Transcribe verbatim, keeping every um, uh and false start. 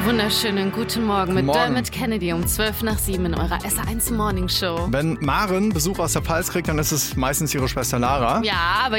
wunderschönen guten Morgen mit Morgen. Dermot Kennedy um zwölf nach sieben in eurer S R eins Morning Show. Wenn Maren Besuch aus der Pfalz kriegt, dann ist es meistens ihre Schwester Lara. Ja, aber